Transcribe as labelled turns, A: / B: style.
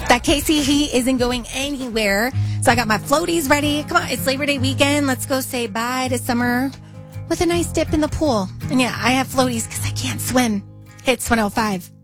A: That KC heat isn't going anywhere. So I got my floaties ready. Come on, it's Labor Day weekend. Let's go say bye to summer with a nice dip in the pool. And yeah, I have floaties because I can't swim. Hits 105.